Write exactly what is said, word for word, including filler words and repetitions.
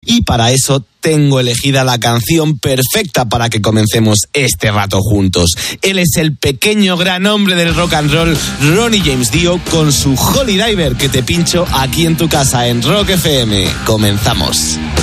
y para eso tengo elegida la canción perfecta para que comencemos este rato juntos. Él es el pequeño gran hombre del rock and roll, Ronnie James Dio, con su Holy Diver, que te pincho aquí en tu casa en Rock F M. Comenzamos.